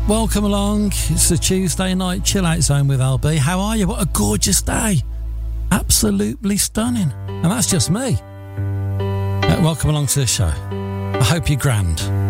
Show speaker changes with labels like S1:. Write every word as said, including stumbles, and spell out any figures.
S1: Welcome along. It's the Tuesday night chill out zone with L B. How are you? What a gorgeous day. Absolutely stunning. And that's just me. Uh, welcome along to the show. I hope you're grand.